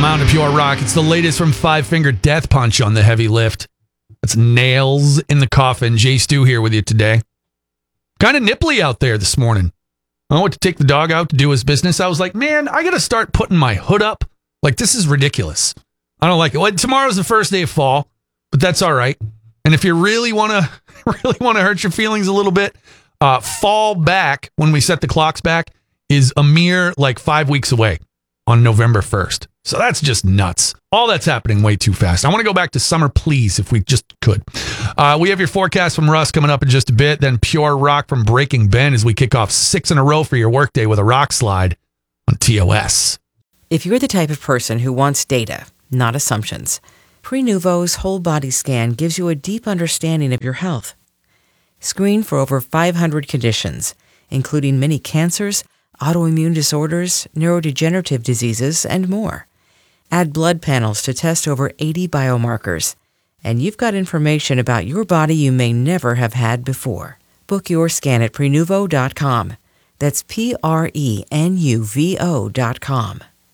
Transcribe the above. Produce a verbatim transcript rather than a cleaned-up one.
amount of Pure Rock. It's the latest from Five Finger Death Punch on the heavy lift. That's nails in the coffin. Jay Stu here with you today. Kind of nipply out there this morning. I went to take the dog out to do his business. I was like, man, I got to start putting my hood up. Like, this is ridiculous. I don't like it. Well, tomorrow's the first day of fall, but that's all right. And if you really want to really want to hurt your feelings a little bit, uh, fall back, when we set the clocks back, is a mere like five weeks away on November first. So that's just nuts. All that's happening way too fast. I want to go back to summer, please, if we just could. Uh, we have your forecast from Russ coming up in just a bit. Then Pure Rock from Breaking Ben as we kick off six in a row for your workday with a rock slide on T O S. If you're the type of person who wants data, not assumptions, Prenuvo's whole body scan gives you a deep understanding of your health. Screen for over five hundred conditions, including many cancers, autoimmune disorders, neurodegenerative diseases, and more. Add blood panels to test over eighty biomarkers, and you've got information about your body you may never have had before. Book your scan at Prenuvo dot com. That's P R E N U V O dot com.